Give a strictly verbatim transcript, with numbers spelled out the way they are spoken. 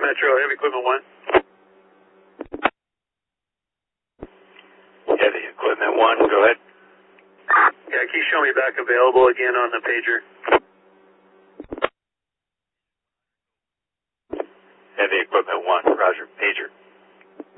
Metro, heavy equipment one. Heavy equipment one, go ahead. Yeah, can you show me back available again on the pager? Heavy equipment one, roger, pager.